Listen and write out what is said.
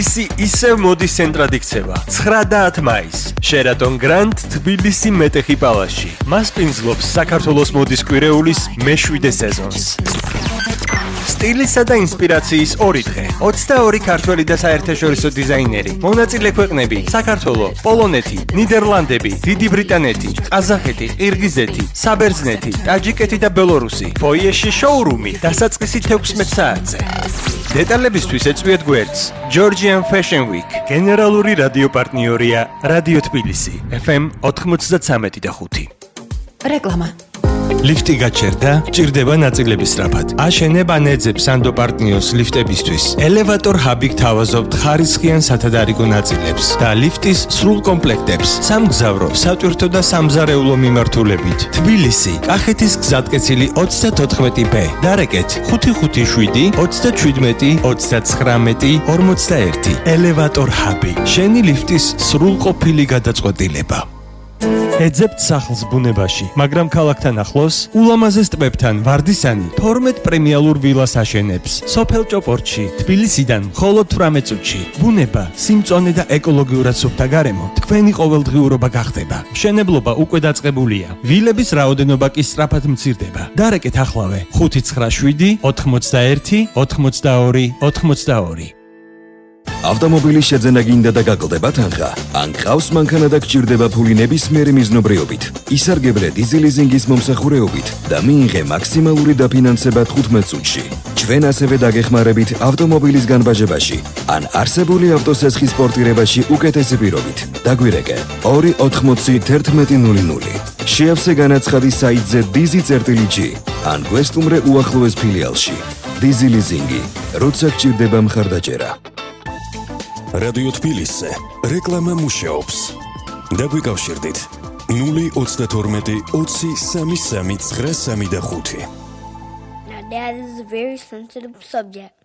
ისევ მოდის ცენტრად იქცევა 9-10 მაისს შერატონ გრანდ თბილისი მეტეხი პალასში. მას პინძლობს საქართველოს მოდის კვირეულის მე-7 სეზონს. სტილისა და ინსპირაციის 2 დღე. 22 ქართველი და საერთაშორისო დიზაინერი. მონაწილე ქვეყნები: საქართველო, პოლონეთი, ნიდერლანდები, დიდი ბრიტანეთი, ყაზახეთი, ყირგიზეთი, საბერძნეთი, ტაჯიკეთი და ბელორუსი. ფოიეში შოურუმი დასაწყისი 16 საათზე. დეტალებისთვის ეწვიეთ გვერდს Georgian Fashion Week. გენერალური რადიო პარტნიორია რადიო თბილისი FM 93.5. რეკლამა. ლიფტი გაჩერდა, ჭირდება ნაწილების სწრაფად. აშენებ ან ეძებ სანდო პარტნიორს ლიფტებისთვის. ელევატორ ჰაბი გთავაზობთ ხარისხიან სათადარიგო ნაწილებს და ლიფტის სრულ კომპლექტებს. სამგზავრო, სატვირთო და სამზარეულო მიმართულებით. თბილისი, კახეთის გზატკეცილი 34B. დარეკეთ 557 37 39 41. ელევატორ ჰაბი. შენი ლიფტის სრულყოფილი გადაწყვეტილება. ეძებთ სახლს ბუნებაში, მაგრამ ქალაქთან ახლოს, ულამაზეს ტბებთან ვარდისანი 12 პრემიალურ ვილას აშენებს. სოფელ ჭოპორტში, თბილისიდან მხოლოდ 18 წუთში. ბუნება, სიმწონე და ეკოლოგიურად სუფთა გარემო თქვენი ყოველდღიურობა გახდება. მშენებლობა უკვე დაწყებულია. ვილების რაოდენობა კი სწრაფად მცირდება. დარეკეთ ახლავე 597 81 82 82. ავტომობილის შეძენა გინდა და გაკლდება თანხა. ან ყავს მანქანა და გჭირდება ფული ნებისმიერი მიზნობრიობით. ისარგებლე დიზელიზინგის მომსახურეობით და მიიღე მაქსიმალური დაფინანსება 15 წუთში. ჩვენ ასევე დაგეხმარებით ავტომობილის განბაჟებაში ან არსებული ავტოსესხის პორტირებაში უკეთესი პირობით. დაგვირეკე 280 შეავსე განაცხადი საიტზე dizi.g ან გვესტუმრე უახლოეს ფილიალში. დიზელიზინგი, როცა გჭირდება მხარდაჭერა. რადიო თბილისზე რეკლამა მუშაობს. დაგვიკავშირდით 032 23 935. Now that is a very sensitive subject.